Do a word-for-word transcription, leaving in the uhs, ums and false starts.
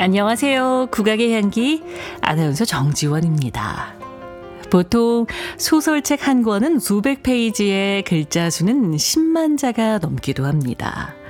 안녕하세요. 국악의 향기 아나운서 정지원입니다. 보통 소설책 한 권은 수백 페이지에 글자 수는 십만 자가 넘기도 합니다.